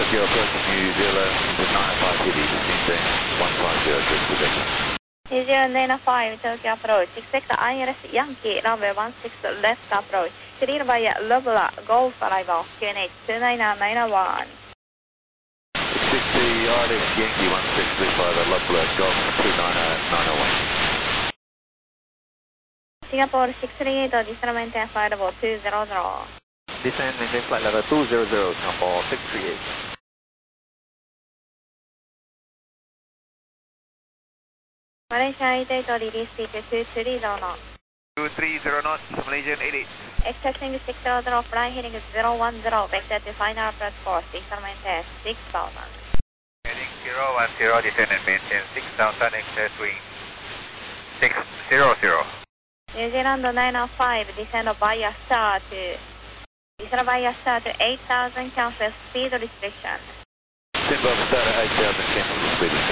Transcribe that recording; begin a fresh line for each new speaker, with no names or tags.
Tokyo approach New Zealand 95 City, descending 150 to Quebec.
New Zealand Dana 5, Tokyo approach, expect ILS Yankee, runway 16 left approach, clear via Lobula, Golf arrival, QNH 29991.
Expect the ILS Yankee 16 left via Lobula, Golf 29991.
Singapore 638, descend maintain flight level 200.
Descend maintain flight level 200, Singapore 638.
Malaysia 88, release speed 230 knots.
230 knots, Malaysian 88.
Expecting 600, fly heading 010, vector to final approach course, descend maintain 6000.
Heading 010, descend and maintain 6000, excess wing 600.
New Zealand 905, descend via star to 8000, cancel speed restriction.
Send up star 8000, cancel speed restriction.